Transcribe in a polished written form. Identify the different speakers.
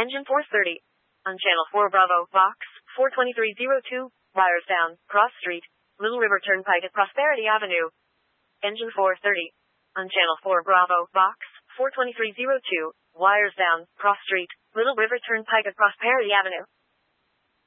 Speaker 1: Engine 430. On Channel 4 Bravo, Box 42302, wires down, Cross Street, Little River Turnpike at Prosperity Avenue. Engine 430. On Channel 4 Bravo, Box 42302, wires down, Cross Street, Little River Turnpike at Prosperity Avenue.